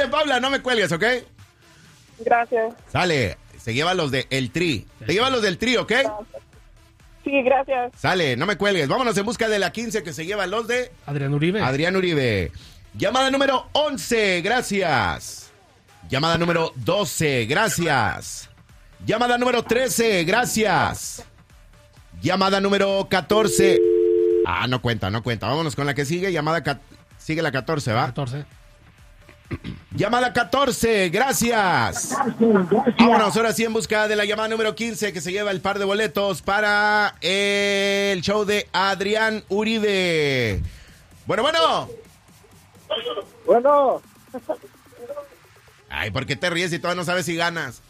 Sale, Paula, no me cuelgues, ¿ok? Gracias. Sale, se lleva los de El Tri. Te lleva los del Tri, ¿ok? Sí, gracias. Sale, no me cuelgues. Vámonos en busca de la 15 que se lleva los de Adrián Uribe. Adrián Uribe. Llamada número 11, gracias. Llamada número 12, gracias. Llamada número 13, gracias. Llamada número 14. Ah, no cuenta. Vámonos con la que sigue. Sigue la 14, ¿va? 14. Llamada 14, gracias. Vámonos ahora sí en busca de la llamada número 15 que se lleva el par de boletos para el show de Adrián Uribe. Bueno. Ay, ¿por qué te ríes si todavía no sabes si ganas?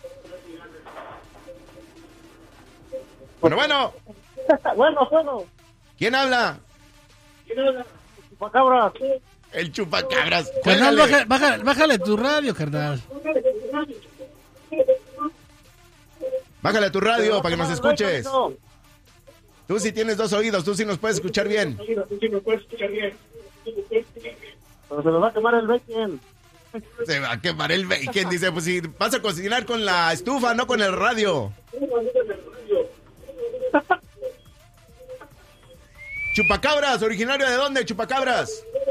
Bueno. Bueno. ¿Quién habla? Chupacabras. El chupacabras. Carnal, Cuélgale. bájale tu radio, carnal. Bájale a tu radio para que nos escuches. Tú sí tienes 2 oídos, tú sí nos puedes escuchar bien. Pero se nos va a quemar el bacon. Se va a quemar el bacon, dice, pues si vas a cocinar con la estufa, no con el radio. Chupacabras, ¿originario de dónde, Chupacabras?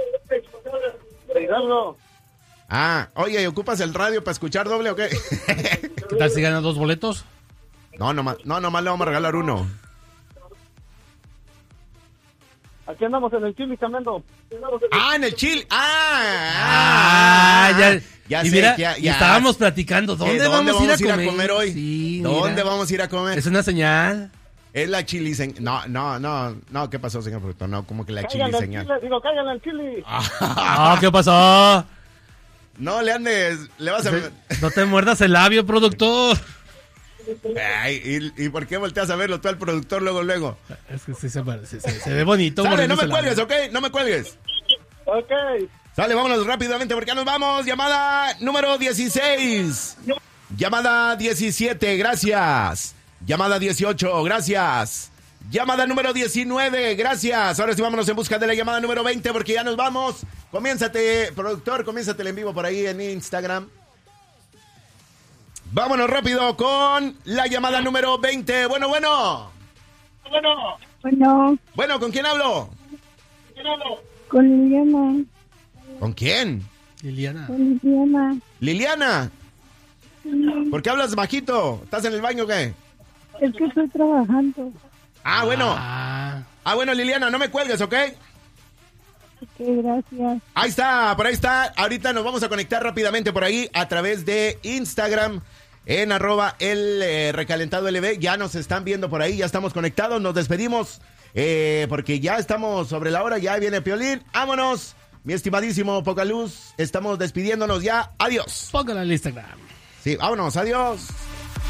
Ah, oye, ¿ocupas el radio para escuchar doble o qué? ¿Qué tal si ganas 2 boletos? No, nomás le vamos a regalar uno. Aquí andamos en el Chili Camendo. Ah, en el Chile. Ya y sé, mira, ya. y estábamos platicando, ¿dónde vamos a ir a comer hoy? Sí, ¿Dónde mira. vamos a ir a comer? Es una señal. Es la chili señal. No, ¿qué pasó, señor productor? No, como que la chili señal. Cáiganle al Chili. ¿Qué pasó? No le andes, le vas a... No te muerdas el labio, productor. Ay, ¿y por qué volteas a verlo tú al productor luego? Es que sí se ve bonito. Sale, no me mordiéndose el cuelgues, labio. ¿ok? No me cuelgues. Ok. Sale, vámonos rápidamente porque ya nos vamos. Llamada número 16. Llamada 17, gracias. Llamada 18, gracias. Llamada número 19, gracias. Ahora sí vámonos en busca de la llamada número 20 porque ya nos vamos. Comiénzate, productor, comiénzate el en vivo por ahí en Instagram. Vámonos rápido con la llamada número 20. Bueno. Bueno, ¿con quién hablo? Con Liliana. ¿Con quién? Liliana. Con Liliana. Liliana. ¿Por qué hablas bajito? ¿Estás en el baño o qué? Es que estoy trabajando. Bueno, Liliana, no me cuelgues, ¿ok? Ok, gracias. Ahí está, por ahí está. Ahorita nos vamos a conectar rápidamente por ahí a través de Instagram en @el recalentado LB. Ya nos están viendo por ahí, ya estamos conectados. Nos despedimos porque ya estamos sobre la hora. Ya viene Piolín. Vámonos, mi estimadísimo Poca Luz. Estamos despidiéndonos ya. Adiós. Póngala en el Instagram. Sí, vámonos, adiós.